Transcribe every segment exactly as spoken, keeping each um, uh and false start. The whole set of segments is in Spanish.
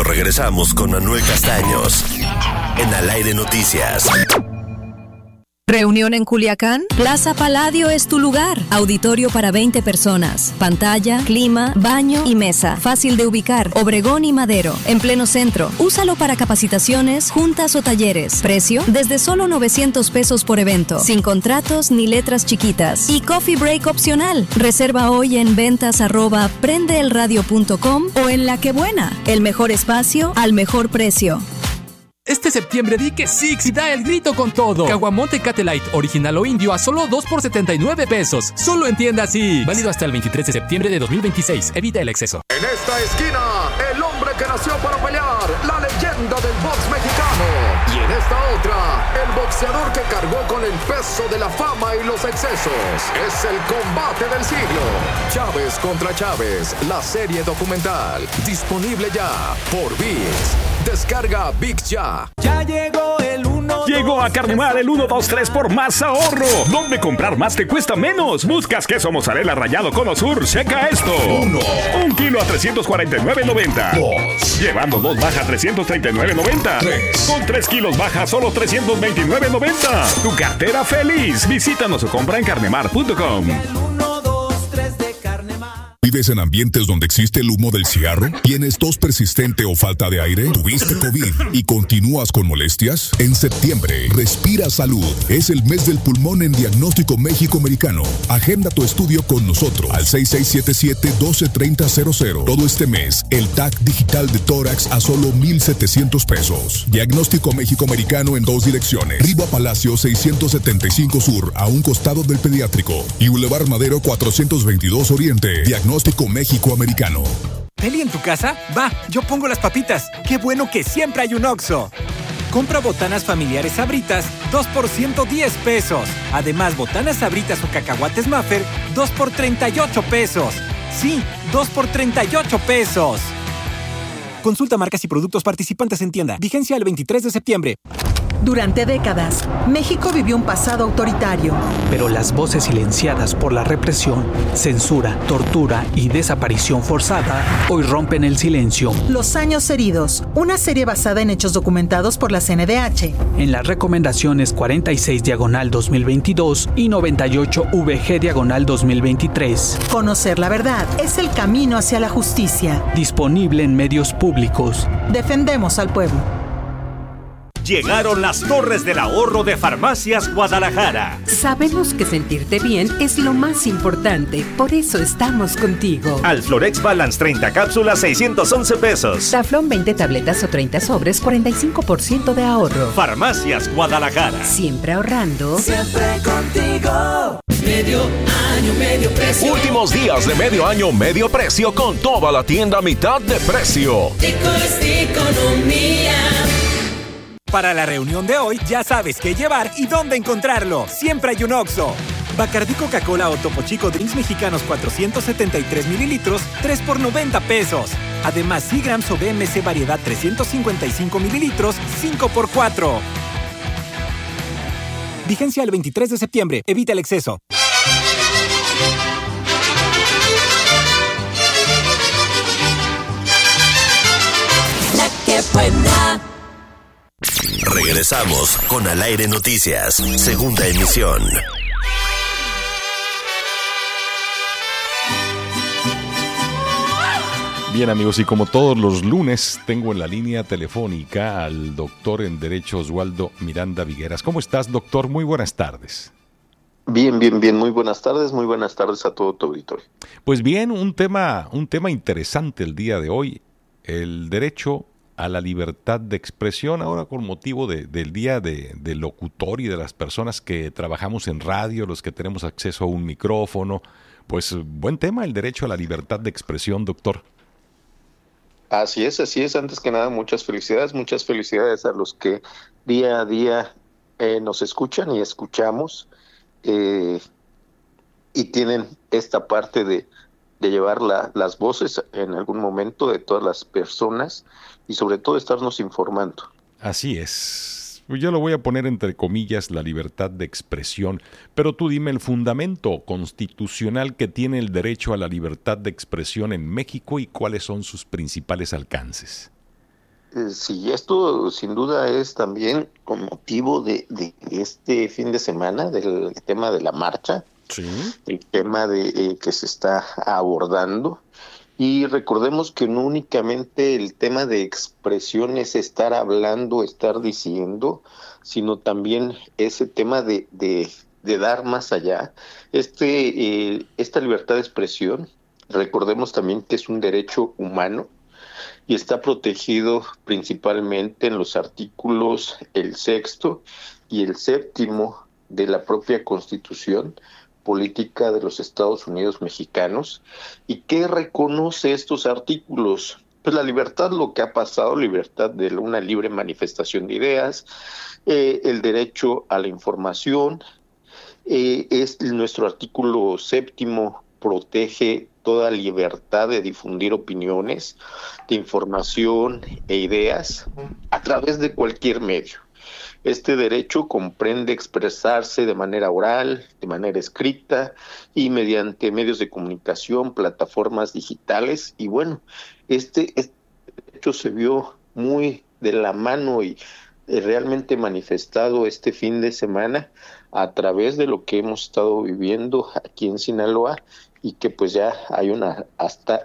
momento regresamos con Manuel Castaños en Al Aire Noticias. ¿Reunión en Culiacán? Plaza Palladio es tu lugar. Auditorio para veinte personas. Pantalla, clima, baño y mesa. Fácil de ubicar. Obregón y Madero. En pleno centro. Úsalo para capacitaciones, juntas o talleres. Precio, desde solo novecientos pesos por evento. Sin contratos ni letras chiquitas. Y coffee break opcional. Reserva hoy en ventas arroba prendeelradio punto com o en La Que Buena. El mejor espacio al mejor precio. Este septiembre di que Six y da el grito con todo. Caguamón Tecate Light, original o indio a solo dos por setenta y nueve pesos. Solo en tienda Six. Válido hasta el veintitrés de septiembre de dos mil veintiséis. Evita el exceso. En esta esquina, el hombre que nació para pelear, la leyenda del box mexicano. Y en esta otra, el boxeador que cargó con el peso de la fama y los excesos. Es el combate del siglo. Chávez contra Chávez, la serie documental. Disponible ya por ViX. Descarga ViX ya. Ya llegó el uno. Llegó a Carnemar el uno, dos, tres por más ahorro. ¿Dónde comprar más te cuesta menos? ¿Buscas queso mozzarella rallado Cono Sur? Checa esto. Uno. Un kilo a trescientos cuarenta y nueve noventa. Dos. Llevando dos baja trescientos treinta y nueve noventa. Tres. Con tres kilos baja solo trescientos veintinueve noventa. Tu cartera feliz. Visítanos o compra en carnemar punto com. ¿Vives en ambientes donde existe el humo del cigarro? ¿Tienes tos persistente o falta de aire? ¿Tuviste COVID y continúas con molestias? En septiembre, Respira Salud. Es el mes del pulmón en Diagnóstico México Americano. Agenda tu estudio con nosotros al seis seis siete siete, uno dos tres cero cero cero. Todo este mes, el T A C digital de tórax a solo mil setecientos pesos. Diagnóstico México Americano en dos direcciones. Riva Palacio seiscientos setenta y cinco Sur, a un costado del pediátrico. Y Boulevard Madero cuatrocientos veintidós Oriente. Diagnóstico México Americano. ¿Peli en tu casa? Va, yo pongo las papitas. Qué bueno que siempre hay un Oxxo. Compra botanas familiares Sabritas, dos por ciento diez pesos. Además, botanas Sabritas o cacahuates Maffer, dos por treinta y ocho pesos. Sí, dos por treinta y ocho pesos. Consulta marcas y productos participantes en tienda. Vigencia el veintitrés de septiembre. Durante décadas, México vivió un pasado autoritario. Pero las voces silenciadas por la represión, censura, tortura y desaparición forzada hoy rompen el silencio. Los años heridos, una serie basada en hechos documentados por la C N D H. En las recomendaciones cuarenta y seis diagonal dos mil veintidós y noventa y ocho V G diagonal dos mil veintitrés. Conocer la verdad es el camino hacia la justicia. Disponible en medios públicos. Defendemos al pueblo. Llegaron las Torres del Ahorro de Farmacias Guadalajara. Sabemos que sentirte bien es lo más importante, por eso estamos contigo. Alflorex Balance treinta cápsulas, seiscientos once pesos. Taflón veinte tabletas o treinta sobres, cuarenta y cinco por ciento de ahorro. Farmacias Guadalajara. Siempre ahorrando. Siempre contigo. Medio año, medio precio. Últimos días de medio año, medio precio con toda la tienda a mitad de precio. Tico es economía. Para la reunión de hoy, ya sabes qué llevar y dónde encontrarlo. Siempre hay un Oxxo. Bacardí Coca-Cola o Topo Chico Drinks Mexicanos cuatrocientos setenta y tres mililitros, tres por noventa pesos. Además, Seagrams o B M C Variedad trescientos cincuenta y cinco mililitros, cinco por cuatro. Vigencia el veintitrés de septiembre. Evita el exceso. La que buena. Regresamos con Al Aire Noticias, segunda emisión. Bien, amigos, y como todos los lunes, tengo en la línea telefónica al doctor en Derecho Oswaldo Miranda Vigueras. ¿Cómo estás, doctor? Muy buenas tardes. Bien, bien, bien. Muy buenas tardes. Muy buenas tardes a todo tu auditorio. Pues bien, un tema, un tema interesante el día de hoy, el derecho a la libertad de expresión, ahora con motivo de, del día de, del locutor y de las personas que trabajamos en radio, los que tenemos acceso a un micrófono. Pues buen tema, el derecho a la libertad de expresión, doctor. Así es, así es. Antes que nada, muchas felicidades, muchas felicidades a los que día a día eh, nos escuchan y escuchamos eh, y tienen esta parte de, de llevar la, las voces en algún momento de todas las personas y sobre todo estarnos informando. Así es. Yo lo voy a poner entre comillas la libertad de expresión, pero tú dime el fundamento constitucional que tiene el derecho a la libertad de expresión en México y cuáles son sus principales alcances. Eh, sí, esto sin duda es también con motivo de, de este fin de semana, del tema de la marcha, sí. el tema de eh, que se está abordando. Y recordemos que no únicamente el tema de expresión es estar hablando, estar diciendo, sino también ese tema de, de, de dar más allá. Este, eh, esta libertad de expresión, recordemos también que es un derecho humano, y está protegido principalmente en los artículos el sexto y el séptimo de la propia Constitución Política de los Estados Unidos Mexicanos. ¿Y qué reconoce estos artículos? Pues la libertad, lo que ha pasado, libertad de una libre manifestación de ideas, eh, el derecho a la información, eh, es nuestro artículo séptimo, protege toda libertad de difundir opiniones, de información e ideas a través de cualquier medio. Este derecho comprende expresarse de manera oral, de manera escrita y mediante medios de comunicación, plataformas digitales. Y bueno, este, este derecho se vio muy de la mano y eh, realmente manifestado este fin de semana a través de lo que hemos estado viviendo aquí en Sinaloa, y que pues ya hay una hasta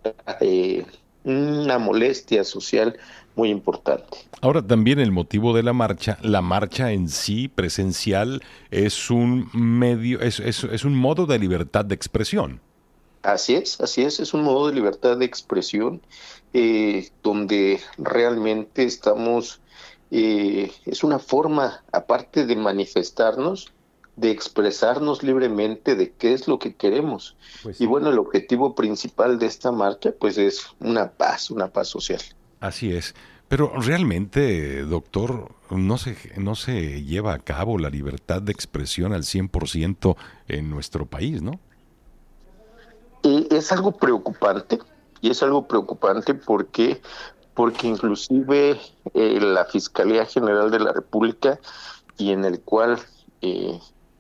eh, una molestia social muy importante. Ahora también el motivo de la marcha, la marcha en sí presencial es un medio, es, es, es un modo de libertad de expresión. Así es, así es, es un modo de libertad de expresión eh, donde realmente estamos, eh, es una forma, aparte de manifestarnos, de expresarnos libremente de qué es lo que queremos. Pues sí. Y bueno, el objetivo principal de esta marcha pues es una paz, una paz social. Así es. Pero realmente, doctor, no se, no se lleva a cabo la libertad de expresión al cien por ciento en nuestro país, ¿no? Eh, es algo preocupante, y es algo preocupante porque, porque inclusive eh, la Fiscalía General de la República, y en el cual eh,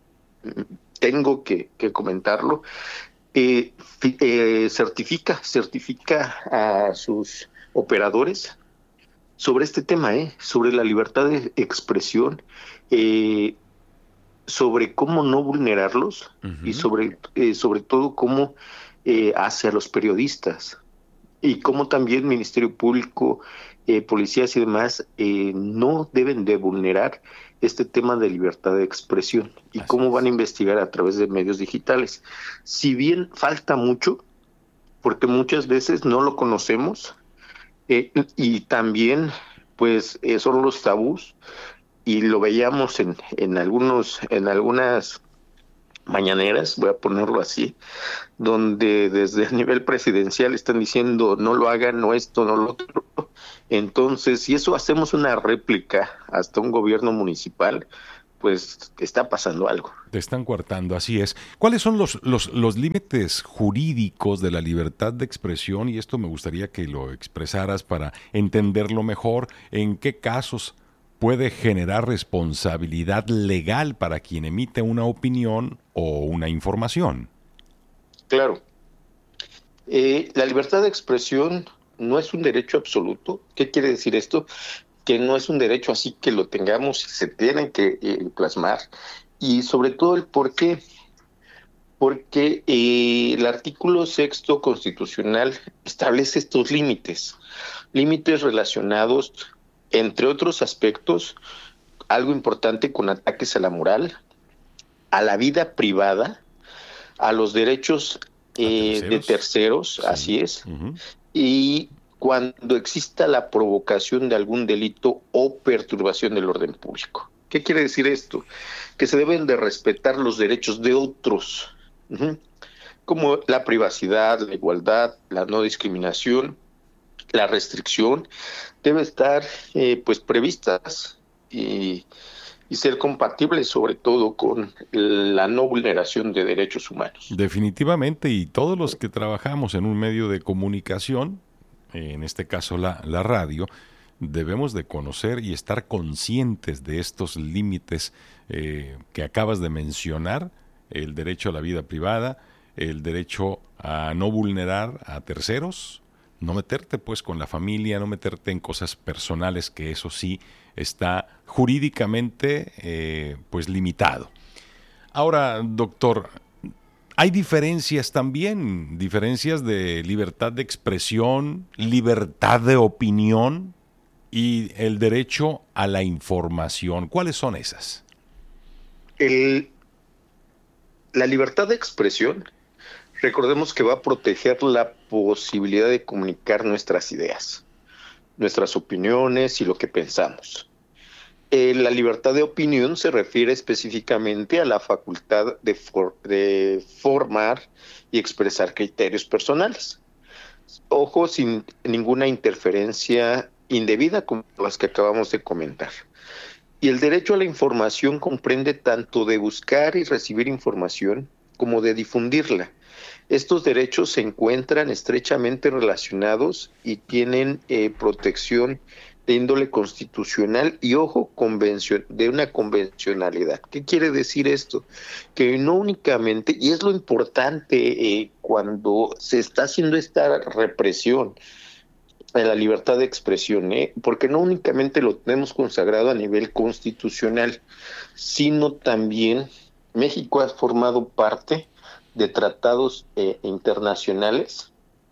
tengo que, que comentarlo, eh, eh, certifica, certifica a sus operadores sobre este tema, eh, sobre la libertad de expresión, eh, sobre cómo no vulnerarlos, uh-huh. y sobre, eh, sobre todo cómo eh, hacia los periodistas, y cómo también Ministerio Público, eh, policías y demás eh, no deben de vulnerar este tema de libertad de expresión, y Así cómo es. Van a investigar a través de medios digitales. Si bien falta mucho, porque muchas veces no lo conocemos, eh, y también pues eh, son los tabús, y lo veíamos en, en algunos, en algunas mañaneras, voy a ponerlo así, donde desde el nivel presidencial están diciendo no lo hagan, no esto, no lo otro. Entonces, si eso hacemos una réplica hasta un gobierno municipal, pues está pasando algo. Te están coartando, así es. ¿Cuáles son los, los, los límites jurídicos de la libertad de expresión? Y esto me gustaría que lo expresaras para entenderlo mejor. ¿En qué casos puede generar responsabilidad legal para quien emite una opinión o una información? Claro. Eh, la libertad de expresión no es un derecho absoluto. ¿Qué quiere decir esto? Que no es un derecho así que lo tengamos y se tienen que eh, plasmar. Y sobre todo el por qué. Porque eh, el artículo sexto constitucional establece estos límites. Límites relacionados, entre otros aspectos, algo importante, con ataques a la moral, a la vida privada, a los derechos eh, terceros? de terceros, sí. Así es, uh-huh. Y cuando exista la provocación de algún delito o perturbación del orden público. ¿Qué quiere decir esto? Que se deben de respetar los derechos de otros, uh-huh. como la privacidad, la igualdad, la no discriminación, la restricción, debe estar eh, pues previstas y, y ser compatibles sobre todo con la no vulneración de derechos humanos. Definitivamente, y todos los que trabajamos en un medio de comunicación, en este caso la, la radio, debemos de conocer y estar conscientes de estos límites eh, que acabas de mencionar: el derecho a la vida privada, el derecho a no vulnerar a terceros, no meterte pues con la familia, no meterte en cosas personales, que eso sí está jurídicamente eh, pues limitado. Ahora, doctor, hay diferencias también, diferencias de libertad de expresión, libertad de opinión y el derecho a la información. ¿Cuáles son esas? El, la libertad de expresión, recordemos que va a proteger la posibilidad de comunicar nuestras ideas, nuestras opiniones y lo que pensamos. Eh, la libertad de opinión se refiere específicamente a la facultad de, for, de formar y expresar criterios personales. Ojo, sin ninguna interferencia indebida como las que acabamos de comentar. Y el derecho a la información comprende tanto de buscar y recibir información como de difundirla. Estos derechos se encuentran estrechamente relacionados y tienen eh, protección de índole constitucional y, ojo, convencion- de una convencionalidad. ¿Qué quiere decir esto? Que no únicamente, y es lo importante eh, cuando se está haciendo esta represión a la libertad de expresión, ¿eh? porque no únicamente lo tenemos consagrado a nivel constitucional, sino también México ha formado parte de tratados eh, internacionales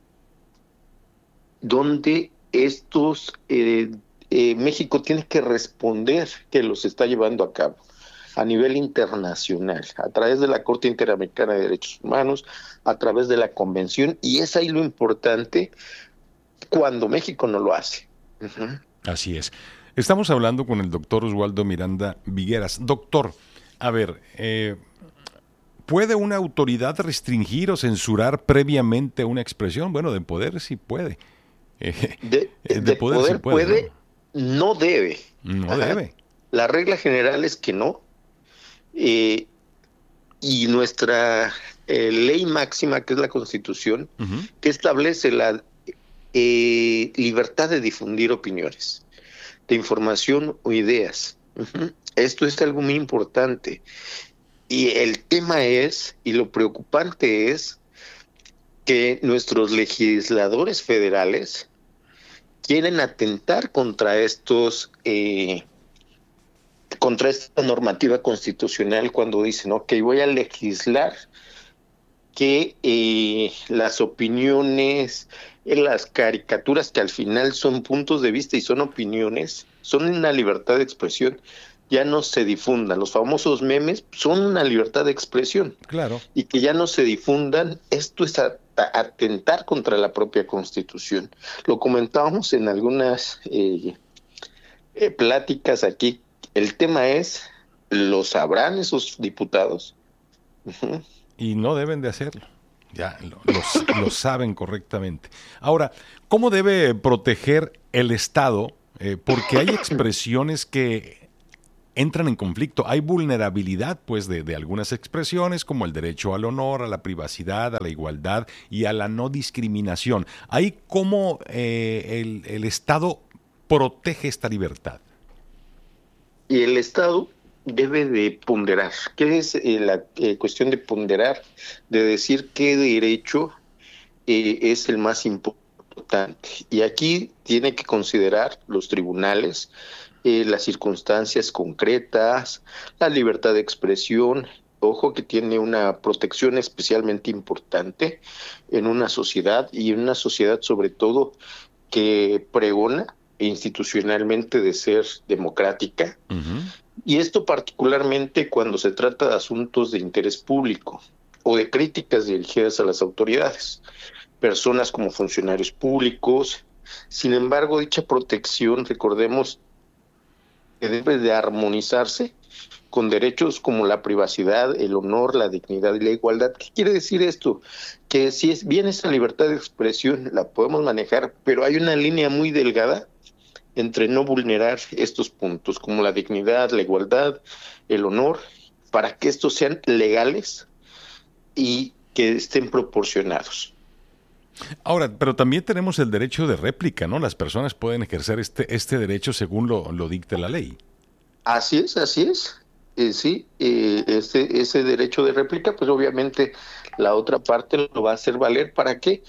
donde estos eh, eh, México tiene que responder que los está llevando a cabo a nivel internacional, a través de la Corte Interamericana de Derechos Humanos, a través de la Convención, y es ahí lo importante cuando México no lo hace. Uh-huh. Así es. Estamos hablando con el doctor Oswaldo Miranda Vigueras. Doctor, a ver, eh, ¿puede una autoridad restringir o censurar previamente una expresión? Bueno, de poder sí puede. Eh, de, de, de poder, poder sí puede, puede, ¿no? no debe. No Ajá. debe. La regla general es que no. Eh, y nuestra eh, ley máxima, que es la Constitución, uh-huh. que establece la eh, libertad de difundir opiniones, de información o ideas. Uh-huh. Esto es algo muy importante. Y el tema es, y lo preocupante es, que nuestros legisladores federales quieren atentar contra estos, eh, contra esta normativa constitucional cuando dicen, ok, voy a legislar que eh, las opiniones, eh, las caricaturas que al final son puntos de vista y son opiniones, son una libertad de expresión, ya no se difundan. Los famosos memes son una libertad de expresión. Claro. Y que ya no se difundan, esto es a, a, atentar contra la propia Constitución. Lo comentábamos en algunas eh, eh, pláticas aquí. El tema es, ¿lo sabrán esos diputados? Uh-huh. Y no deben de hacerlo. Ya lo, lo, lo saben correctamente. Ahora, ¿cómo debe proteger el Estado? Eh, porque hay expresiones que entran en conflicto. Hay vulnerabilidad, pues, de, de algunas expresiones, como el derecho al honor, a la privacidad, a la igualdad y a la no discriminación. ¿Ahí cómo eh, el, el Estado protege esta libertad? Y el Estado debe de ponderar. ¿Qué es eh, la eh, cuestión de ponderar? De decir qué derecho eh, es el más importante. Y aquí tiene que considerar los tribunales, Eh, las circunstancias concretas, la libertad de expresión. Ojo, que tiene una protección especialmente importante en una sociedad, y en una sociedad sobre todo que pregona institucionalmente de ser democrática. Uh-huh. Y esto particularmente cuando se trata de asuntos de interés público o de críticas dirigidas a las autoridades, personas como funcionarios públicos. Sin embargo, dicha protección, recordemos, que debe de armonizarse con derechos como la privacidad, el honor, la dignidad y la igualdad. ¿Qué quiere decir esto? Que si es bien esa libertad de expresión la podemos manejar, pero hay una línea muy delgada entre no vulnerar estos puntos, como la dignidad, la igualdad, el honor, para que estos sean legales y que estén proporcionados. Ahora, pero también tenemos el derecho de réplica, ¿no? Las personas pueden ejercer este este derecho según lo, lo dicte la ley. Así es, así es. Eh, sí, eh, ese, ese derecho de réplica, pues obviamente la otra parte lo va a hacer valer. ¿Para qué?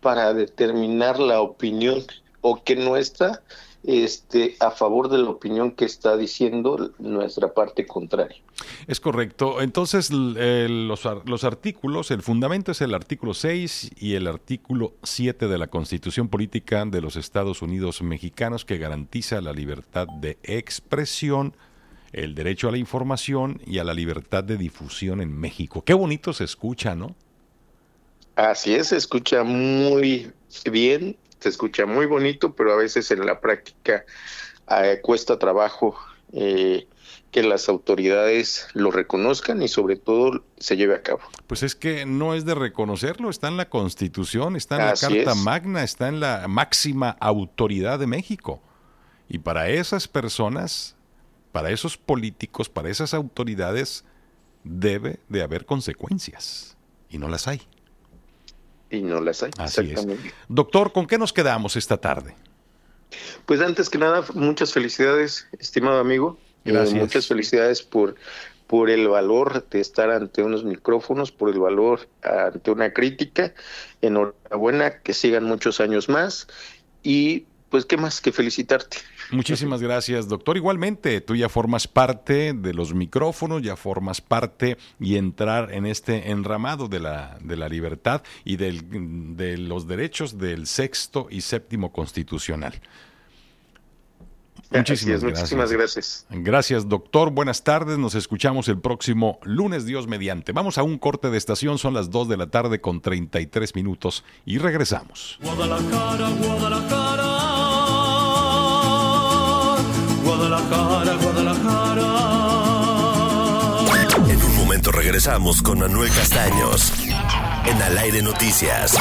para determinar la opinión o que no está este, a favor de la opinión que está diciendo nuestra parte contraria. Es correcto. Entonces, eh, los, los artículos, el fundamento es el artículo seis y el artículo siete de la Constitución Política de los Estados Unidos Mexicanos, que garantiza la libertad de expresión, el derecho a la información y a la libertad de difusión en México. Qué bonito se escucha, ¿no? Así es, se escucha muy bien, se escucha muy bonito, pero a veces en la práctica eh, cuesta trabajo eh, que las autoridades lo reconozcan y sobre todo se lleve a cabo. Pues es que no es de reconocerlo, está en la Constitución, está en Así la Carta es. Magna, está en la máxima autoridad de México. Y para esas personas, para esos políticos, para esas autoridades, debe de haber consecuencias. Y no las hay. Y no las hay, Así exactamente. es. Doctor, ¿con qué nos quedamos esta tarde? Pues antes que nada, muchas felicidades, estimado amigo. Gracias. Eh, muchas felicidades por, por el valor de estar ante unos micrófonos, por el valor ante una crítica. Enhorabuena, que sigan muchos años más. Y pues, ¿qué más que felicitarte? Muchísimas gracias, doctor. Igualmente, tú ya formas parte de los micrófonos, ya formas parte y entrar en este enramado de la, de la libertad y del, de los derechos del sexto y séptimo constitucional. Muchísimas es, gracias. Muchísimas gracias. Gracias, doctor. Buenas tardes. Nos escuchamos el próximo lunes, Dios mediante. Vamos a un corte de estación. Son las dos de la tarde con treinta y tres minutos y regresamos. Guadalajara, Guadalajara. Guadalajara, Guadalajara. En un momento regresamos con Manuel Castaños en Al Aire Noticias.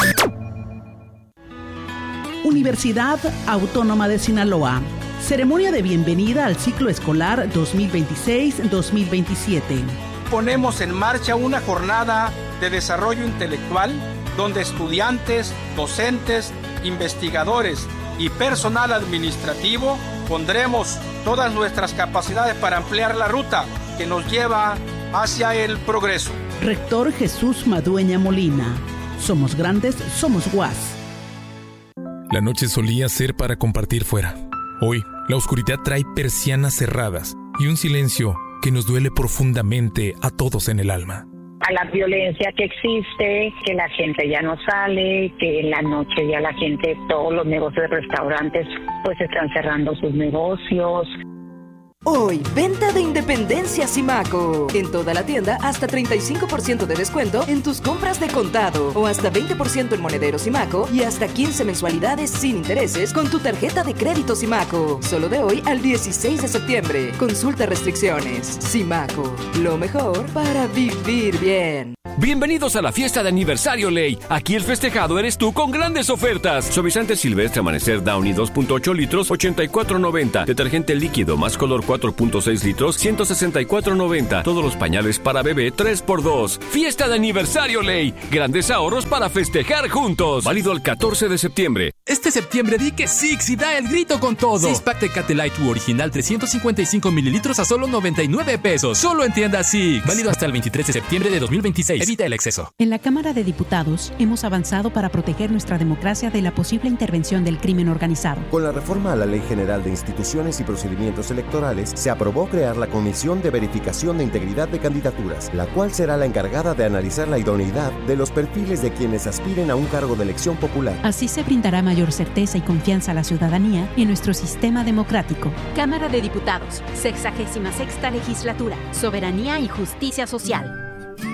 Universidad Autónoma de Sinaloa. Ceremonia de bienvenida al ciclo escolar dos mil veintiséis dos mil veintisiete. Ponemos en marcha una jornada de desarrollo intelectual donde estudiantes, docentes, investigadores y personal administrativo pondremos todas nuestras capacidades para ampliar la ruta que nos lleva hacia el progreso. Rector Jesús Madueña Molina. Somos grandes, somos U A S. La noche solía ser para compartir fuera. Hoy, la oscuridad trae persianas cerradas y un silencio que nos duele profundamente a todos en el alma. A la violencia que existe, que la gente ya no sale, que en la noche ya la gente, todos los negocios de restaurantes, pues están cerrando sus negocios. Hoy, venta de Independencia Simaco. En toda la tienda, hasta treinta y cinco por ciento de descuento en tus compras de contado. O hasta veinte por ciento en monedero Simaco y hasta quince mensualidades sin intereses con tu tarjeta de crédito Simaco. Solo de hoy al dieciséis de septiembre. Consulta restricciones. Simaco, lo mejor para vivir bien. Bienvenidos a la fiesta de aniversario Ley. Aquí el festejado eres tú con grandes ofertas. Suavizante Silvestre Amanecer Downy dos punto ocho litros, ochenta y cuatro noventa. Detergente líquido más color cuatro punto seis litros, ciento sesenta y cuatro noventa. Todos los pañales para bebé tres por dos. Fiesta de aniversario Ley. Grandes ahorros para festejar juntos. Válido el catorce de septiembre. Este septiembre di que Six y da el grito con todo. Six Pack Tecate Light U original trescientos cincuenta y cinco mililitros a solo noventa y nueve pesos. Solo en tienda Six. Válido hasta el veintitrés de septiembre de dos mil veintiséis. Evita el exceso. En la Cámara de Diputados hemos avanzado para proteger nuestra democracia de la posible intervención del crimen organizado. Con la reforma a la Ley General de Instituciones y Procedimientos Electorales, se aprobó crear la Comisión de Verificación de Integridad de Candidaturas, la cual será la encargada de analizar la idoneidad de los perfiles de quienes aspiren a un cargo de elección popular. Así se brindará mayor certeza y confianza a la ciudadanía en nuestro sistema democrático. Cámara de Diputados, sexagésima sexta legislatura, Soberanía y Justicia Social.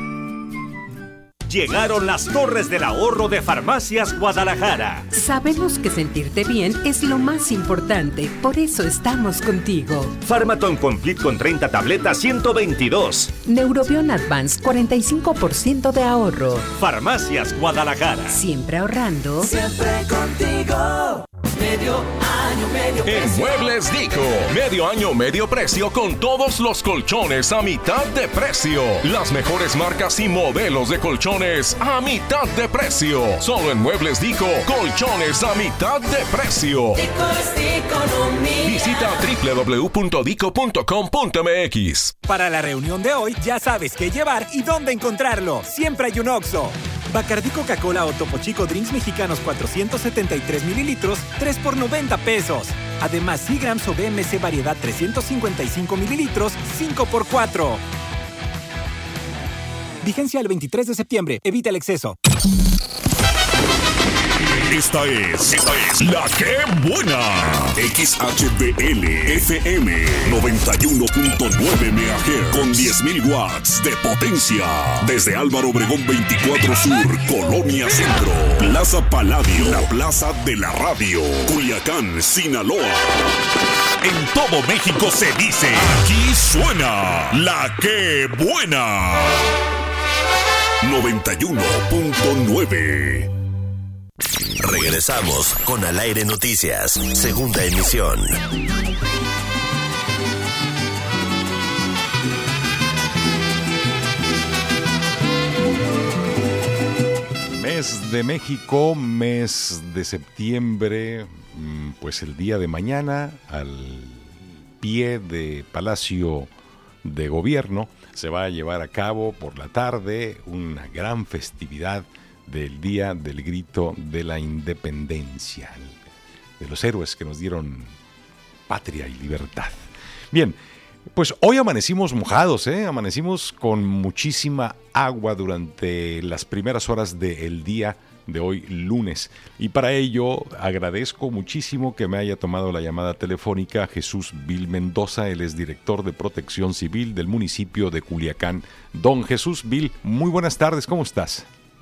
Llegaron las Torres del Ahorro de Farmacias Guadalajara. Sabemos que sentirte bien es lo más importante, por eso estamos contigo. Pharmaton Complete con treinta tabletas, ciento veintidós. Neurobion Advance, cuarenta y cinco por ciento de ahorro. Farmacias Guadalajara. Siempre ahorrando. Siempre contigo. Medio año, medio precio. En Muebles Dico, medio año, medio precio con todos los colchones a mitad de precio. Las mejores marcas y modelos de colchones a mitad de precio. Solo en Muebles Dico, colchones a mitad de precio. Dico es economía. Visita doble u doble u doble u punto dico punto com punto m x. Para la reunión de hoy ya sabes qué llevar y dónde encontrarlo. Siempre hay un Oxxo. Bacardí Coca-Cola o Topo Chico Drinks Mexicanos cuatrocientos setenta y tres mililitros, tres por noventa pesos. Además, Seagrams o B M C Variedad trescientos cincuenta y cinco mililitros, cinco por cuatro. Vigencia el veintitrés de septiembre. Evita el exceso. Esta es, esta es La Que Buena. X H B L F M noventa y uno punto nueve megahertz con diez mil watts de potencia. Desde Álvaro Obregón veinticuatro Sur, Colonia Centro. Plaza Paladio, la plaza de la radio. Culiacán, Sinaloa. En todo México se dice, aquí suena La Que Buena. noventa y uno punto nueve. Regresamos con Al Aire Noticias, segunda emisión. Mes de México, mes de septiembre, pues el día de mañana, al pie de Palacio de Gobierno, se va a llevar a cabo por la tarde una gran festividad del Día del Grito de la Independencia, de los héroes que nos dieron patria y libertad. Bien, pues hoy amanecimos mojados, ¿eh? Amanecimos con muchísima agua durante las primeras horas del día de hoy, lunes. Y para ello agradezco muchísimo que me haya tomado la llamada telefónica Jesús Vil Mendoza. Él es director de Protección Civil del municipio de Culiacán. Don Jesús Vil, muy buenas tardes, ¿cómo estás?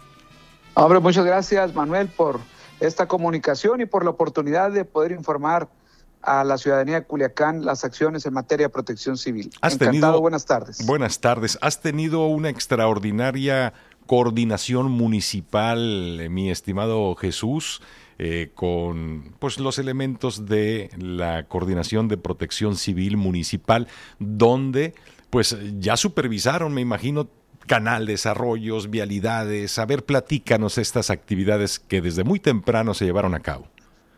Hombre, muchas gracias, Manuel, por esta comunicación y por la oportunidad de poder informar a la ciudadanía de Culiacán las acciones en materia de protección civil. ¿Has Encantado, tenido, buenas tardes. Buenas tardes. Has tenido una extraordinaria coordinación municipal, mi estimado Jesús, eh, con pues los elementos de la coordinación de protección civil municipal, donde pues ya supervisaron, me imagino, canales, arroyos, vialidades. A ver, platícanos estas actividades que desde muy temprano se llevaron a cabo.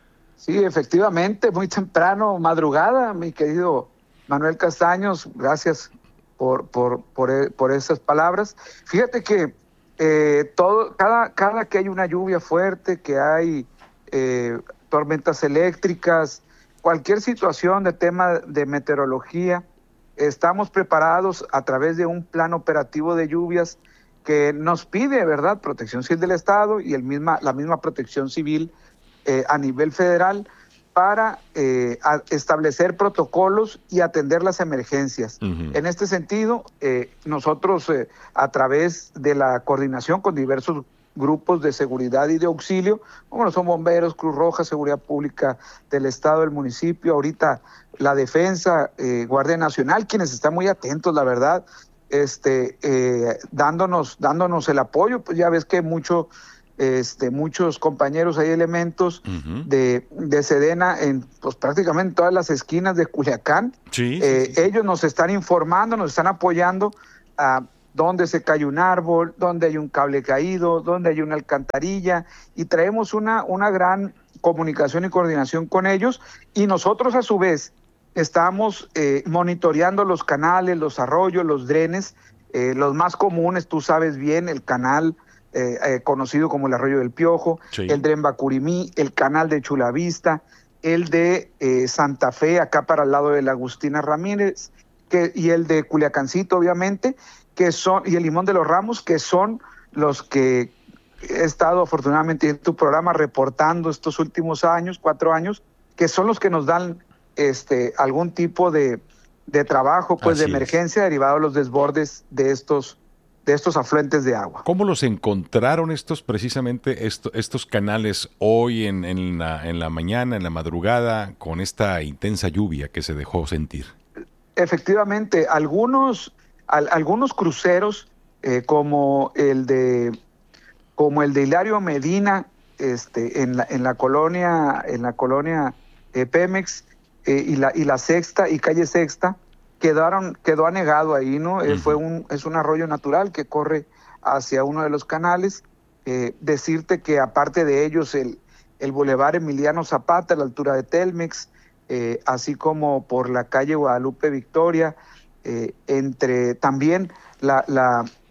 Sí, efectivamente, muy temprano, madrugada, mi querido Manuel Castaños, gracias por, por, por, por esas palabras. Fíjate que eh, todo, cada, cada que hay una lluvia fuerte, que hay eh, tormentas eléctricas, cualquier situación de tema de meteorología, estamos preparados a través de un plan operativo de lluvias que nos pide, ¿verdad?, Protección Civil del Estado y el misma, la misma Protección Civil eh, a nivel federal para eh, a establecer protocolos y atender las emergencias. Uh-huh. En este sentido, eh, nosotros eh, a través de la coordinación con diversos grupos de seguridad y de auxilio, como son bomberos, Cruz Roja, Seguridad Pública del Estado, del municipio, ahorita la Defensa, eh, Guardia Nacional, quienes están muy atentos, la verdad, este, eh, dándonos, dándonos el apoyo. Pues ya ves que mucho, este, muchos compañeros, hay elementos uh-huh. de, de Sedena en pues prácticamente todas las esquinas de Culiacán. Sí, eh, sí, sí. Ellos nos están informando, nos están apoyando a dónde se cae un árbol, dónde hay un cable caído, dónde hay una alcantarilla, y traemos una, una gran comunicación y coordinación con ellos, y nosotros a su vez estamos eh, monitoreando los canales, los arroyos, los drenes, eh, los más comunes, tú sabes bien, el canal eh, eh, conocido como el Arroyo del Piojo, sí. el dren Bacurimí, el canal de Chulavista, el de eh, Santa Fe, acá para el lado de la Agustina Ramírez, que, y el de Culiacancito, obviamente, que son, y el Limón de los Ramos, que son los que he estado afortunadamente en tu programa reportando estos últimos años, cuatro años, que son los que nos dan este algún tipo de, de trabajo, pues, Así de emergencia es. derivado de los desbordes de estos de estos afluentes de agua. ¿Cómo los encontraron estos precisamente esto, estos canales hoy en, en, la, en la mañana, en la madrugada, con esta intensa lluvia que se dejó sentir? Efectivamente, algunos Al, algunos cruceros eh, como el de como el de Hilario Medina este en la en la colonia en la colonia eh, Pemex eh, y la y la Sexta y calle Sexta quedaron quedó anegado ahí, ¿no? Uh-huh. Eh, fue un es un arroyo natural que corre hacia uno de los canales. Eh, decirte que aparte de ellos el el Boulevard Emiliano Zapata a la altura de Telmex, eh, así como por la calle Guadalupe Victoria, Eh, entre también la, la,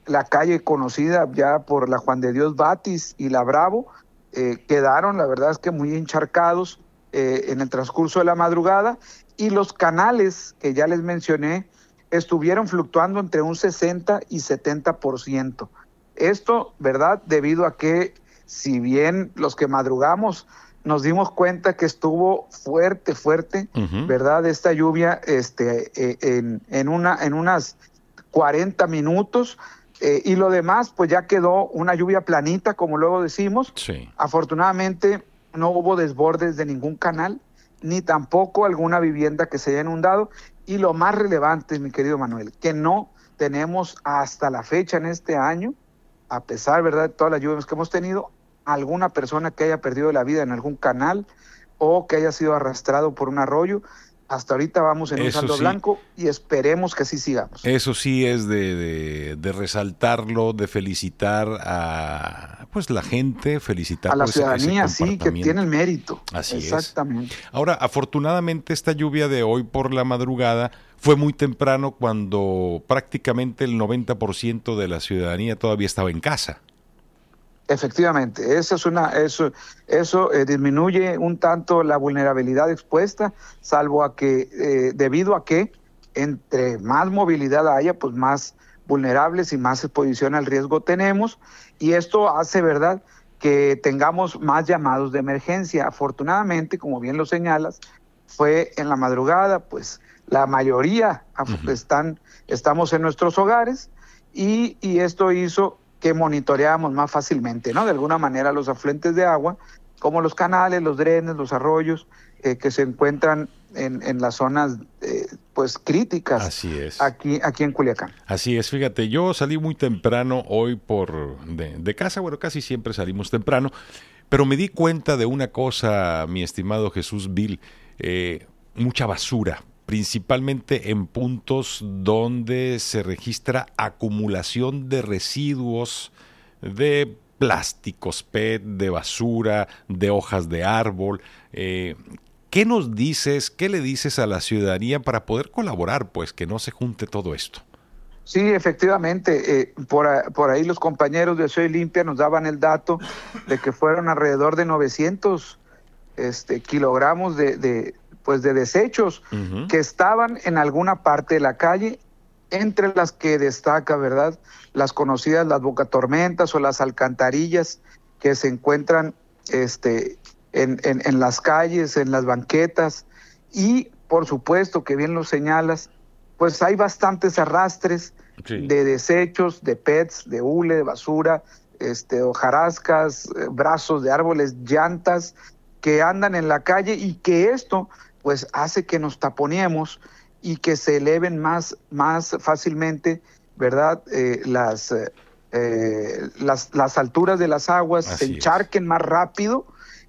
la calle conocida ya por la Juan de Dios Batis y la Bravo, eh, quedaron, la verdad es que muy encharcados eh, en el transcurso de la madrugada, y los canales que ya les mencioné estuvieron fluctuando entre un sesenta y setenta por ciento. Esto, ¿verdad?, debido a que, si bien los que madrugamos nos dimos cuenta que estuvo fuerte, fuerte, uh-huh. ¿verdad?, esta lluvia este, eh, en, en, una, en unas cuarenta minutos, eh, y lo demás, pues ya quedó una lluvia planita, como luego decimos. Sí. Afortunadamente no hubo desbordes de ningún canal, ni tampoco alguna vivienda que se haya inundado, y lo más relevante, mi querido Manuel, que no tenemos hasta la fecha en este año, a pesar, ¿verdad?, de todas las lluvias que hemos tenido, alguna persona que haya perdido la vida en algún canal o que haya sido arrastrado por un arroyo. Hasta ahorita vamos en un Eso saldo sí. blanco y esperemos que así sigamos. Eso sí es de, de, de resaltarlo, de felicitar a pues la gente, felicitar a la por ese- ciudadanía, ese sí, que tiene el mérito. Así Exactamente. es. Ahora, afortunadamente esta lluvia de hoy por la madrugada fue muy temprano, cuando prácticamente el noventa por ciento de la ciudadanía todavía estaba en casa. Efectivamente, eso es una, eso, eso eh, disminuye un tanto la vulnerabilidad expuesta, salvo a que, eh, debido a que entre más movilidad haya, pues más vulnerables y más exposición al riesgo tenemos, y esto hace, ¿verdad?, que tengamos más llamados de emergencia. Afortunadamente, como bien lo señalas, fue en la madrugada, pues la mayoría uh-huh. están, estamos en nuestros hogares, y, y esto hizo que monitoreamos más fácilmente, ¿no?, de alguna manera los afluentes de agua, como los canales, los drenes, los arroyos, eh, que se encuentran en, en las zonas eh, pues críticas. Así es. Aquí, aquí en Culiacán. Así es, fíjate, yo salí muy temprano hoy por de, de casa, bueno, casi siempre salimos temprano, pero me di cuenta de una cosa, mi estimado Jesús Vil, eh, mucha basura, principalmente en puntos donde se registra acumulación de residuos de plásticos P E T, de basura, de hojas de árbol. Eh, ¿Qué nos dices, qué le dices a la ciudadanía para poder colaborar, pues, que no se junte todo esto? Sí, efectivamente, eh, por, a- por ahí los compañeros de Soy Limpia nos daban el dato de que fueron alrededor de novecientos este, kilogramos de, de, pues de desechos Uh-huh. que estaban en alguna parte de la calle, entre las que destaca, ¿verdad?, las conocidas las bocatormentas o las alcantarillas que se encuentran este, en, en, en las calles, en las banquetas, y por supuesto que bien lo señalas, pues hay bastantes arrastres Sí. de desechos, de P E Ts, de hule, de basura, este, hojarascas, eh, brazos de árboles, llantas que andan en la calle, y que esto pues hace que nos taponemos y que se eleven más, más fácilmente, ¿verdad?, eh, las, eh, eh, las, las alturas de las aguas, Así se es. encharquen más rápido,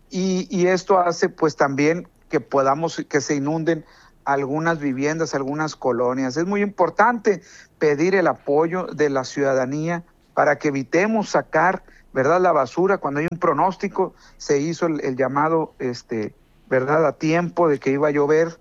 y, y esto hace pues también que podamos, que se inunden algunas viviendas, algunas colonias. Es muy importante pedir el apoyo de la ciudadanía para que evitemos sacar, ¿verdad?, la basura. Cuando hay un pronóstico, se hizo el, el llamado, este, ¿verdad?, a tiempo de que iba a llover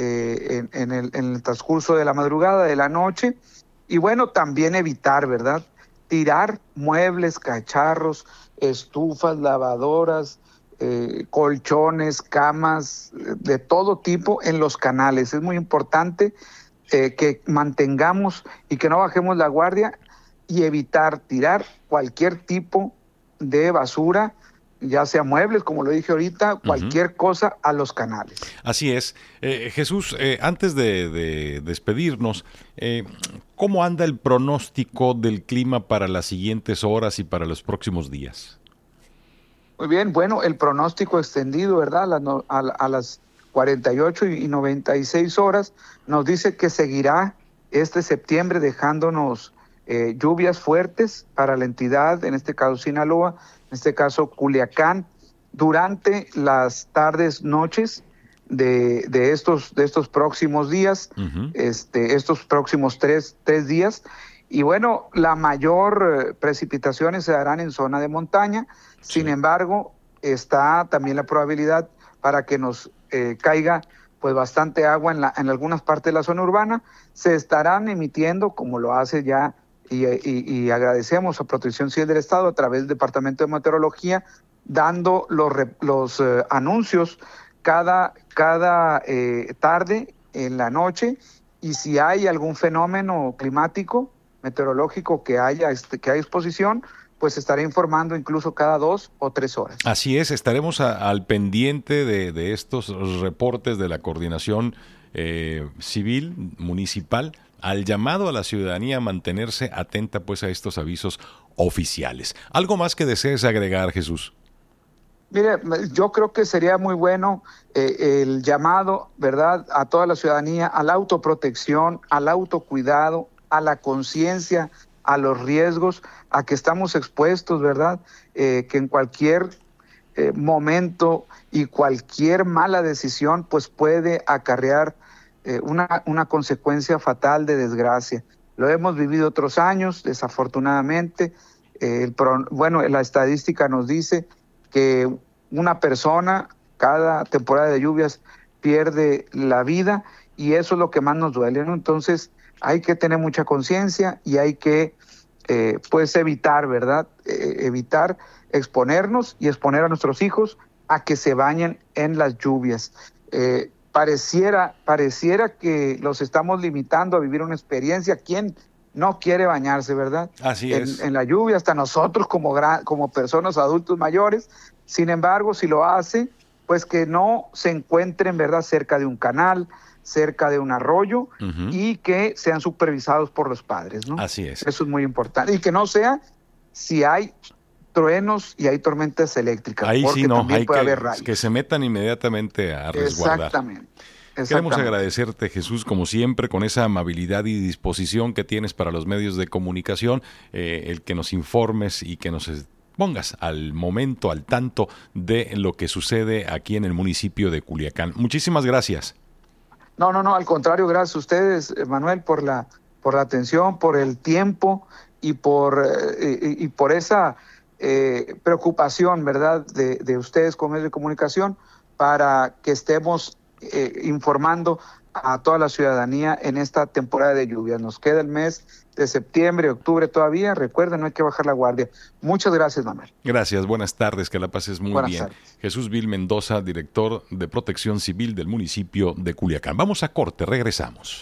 eh, en, en, el, en el transcurso de la madrugada, de la noche. Y bueno, también evitar, ¿verdad?, tirar muebles, cacharros, estufas, lavadoras, eh, colchones, camas, eh, de todo tipo en los canales. Es muy importante eh, que mantengamos y que no bajemos la guardia, y evitar tirar cualquier tipo de basura, ya sea muebles, como lo dije ahorita, cualquier cosa a los canales. Así es. Eh, Jesús, eh, antes de, de despedirnos, eh, ¿cómo anda el pronóstico del clima para las siguientes horas y para los próximos días? Muy bien, bueno, el pronóstico extendido, ¿verdad?, a, las no- a la- a las cuarenta y ocho y noventa y seis horas, nos dice que seguirá este septiembre dejándonos eh, lluvias fuertes para la entidad, en este caso Sinaloa, en este caso Culiacán, durante las tardes, noches de, de estos de estos próximos días, Uh-huh. este, estos próximos tres, tres días. Y bueno, la mayor eh, precipitaciones se darán en zona de montaña. Sin embargo, está también la probabilidad para que nos eh, caiga pues bastante agua en, la, en algunas partes de la zona urbana. Se estarán emitiendo, como lo hace ya y, y, y agradecemos a Protección Civil del Estado a través del Departamento de Meteorología, dando los, los eh, anuncios cada, cada eh, tarde en la noche, y si hay algún fenómeno climático, meteorológico que haya, este, que haya exposición, pues estaré informando incluso cada dos o tres horas. Así es, estaremos a, al pendiente de, de estos reportes de la Coordinación eh, Civil Municipal, al llamado a la ciudadanía a mantenerse atenta pues a estos avisos oficiales. ¿Algo más que desees agregar, Jesús? Mire, yo creo que sería muy bueno eh, el llamado, ¿verdad?, a toda la ciudadanía, a la autoprotección, al autocuidado, a la conciencia, a los riesgos a que estamos expuestos, ¿verdad? Eh, que en cualquier eh, momento y cualquier mala decisión pues puede acarrear eh, una, una consecuencia fatal de desgracia. Lo hemos vivido otros años, desafortunadamente. Eh, el pro, bueno, la estadística nos dice que una persona cada temporada de lluvias pierde la vida, y eso es lo que más nos duele, ¿no? Entonces hay que tener mucha conciencia y hay que eh, pues evitar, ¿verdad? Eh, evitar exponernos y exponer a nuestros hijos a que se bañen en las lluvias. Eh, pareciera, pareciera que los estamos limitando a vivir una experiencia. ¿Quién no quiere bañarse, verdad? Así en, es. En la lluvia, hasta nosotros como, gran, como personas adultos mayores. Sin embargo, si lo hace, pues que no se encuentren, ¿verdad?, cerca de un canal, cerca de un arroyo, uh-huh. y que sean supervisados por los padres, ¿no? Así es. Eso es muy importante. Y que no sea si hay truenos y hay tormentas eléctricas. Ahí porque sí no, también hay puede que, haber rayos. que se metan inmediatamente a resguardar. Exactamente. Queremos agradecerte, Jesús, como siempre, con esa amabilidad y disposición que tienes para los medios de comunicación, eh, el que nos informes y que nos pongas al momento, al tanto de lo que sucede aquí en el municipio de Culiacán. Muchísimas gracias. No, no, no, al contrario, gracias a ustedes, Manuel, por la, por la atención, por el tiempo y por, eh, y, y por esa eh, preocupación, ¿verdad?, de, de ustedes como medios de comunicación, para que estemos eh, informando a toda la ciudadanía en esta temporada de lluvias. Nos queda el mes de septiembre, octubre todavía. Recuerden, no hay que bajar la guardia. Muchas gracias, Manuel. Gracias, buenas tardes, que la pases muy buenas bien. Tardes. Jesús Vil Mendoza, director de Protección Civil del municipio de Culiacán. Vamos a corte, regresamos.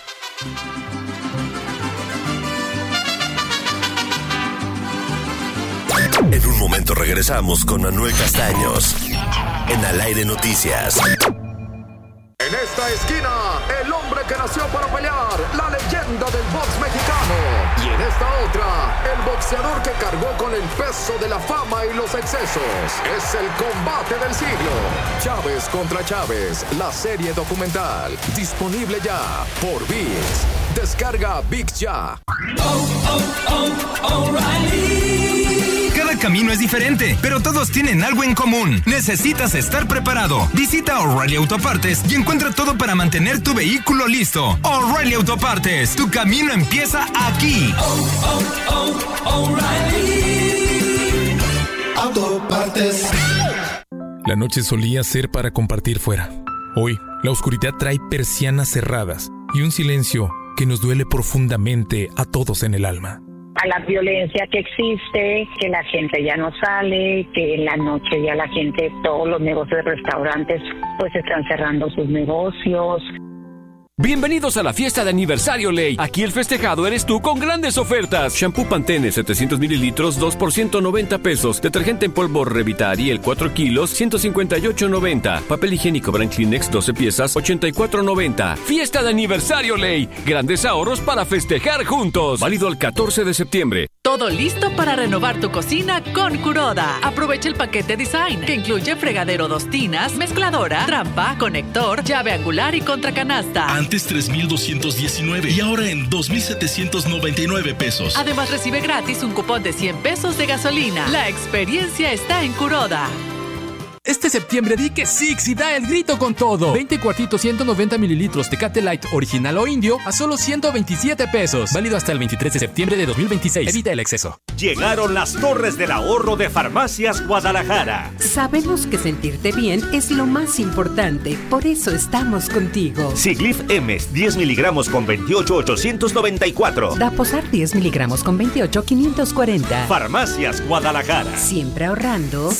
En un momento regresamos con Manuel Castaños en Al Aire Noticias. En esta esquina, el hombre que nació para pelear, la leyenda del box mexicano. Y en esta otra, el boxeador que cargó con el peso de la fama y los excesos. Es el combate del siglo. Chávez contra Chávez, la serie documental. Disponible ya por ViX. Descarga ViX ya. Oh, oh, oh, O'Reilly. Cada camino es diferente, pero todos tienen algo en común. Necesitas estar preparado. Visita O'Reilly Autopartes y encuentra todo para mantener tu vehículo listo. O'Reilly Autopartes, tu camino empieza aquí. Oh, oh, oh, O'Reilly Autopartes. La noche solía ser para compartir fuera. Hoy, la oscuridad trae persianas cerradas y un silencio que nos duele profundamente a todos en el alma. A la violencia que existe, que la gente ya no sale, que en la noche ya la gente, todos los negocios de restaurantes pues están cerrando sus negocios. Bienvenidos a la fiesta de aniversario Ley. Aquí el festejado eres tú con grandes ofertas. Shampoo Pantene setecientos mililitros, dos por ciento noventa pesos. Detergente en polvo Revita Ariel cuatro kilos, ciento cincuenta y ocho noventa. Papel higiénico Brand Kleenex doce piezas, ochenta y cuatro noventa. Fiesta de aniversario Ley. Grandes ahorros para festejar juntos. Válido el catorce de septiembre. Todo listo para renovar tu cocina con Kuroda. Aprovecha el paquete Design, que incluye fregadero dos tinas, mezcladora, trampa, conector, llave angular y contracanasta. Antes tres mil doscientos diecinueve y ahora en dos mil setecientos noventa y nueve pesos. Además recibe gratis un cupón de cien pesos de gasolina. La experiencia está en Kuroda. Este septiembre di que Six y da el grito con todo. veinte cuartitos ciento noventa mililitros Tecate Light original o indio a solo ciento veintisiete pesos. Válido hasta el veintitrés de septiembre de dos mil veintiséis. Evita el exceso. Llegaron las torres del ahorro de Farmacias Guadalajara. Sabemos que sentirte bien es lo más importante, por eso estamos contigo. Siglif M diez miligramos con veintiocho ochocientos noventa y cuatro. Daposar diez miligramos con veintiocho quinientos cuarenta. Farmacias Guadalajara. Siempre ahorrando.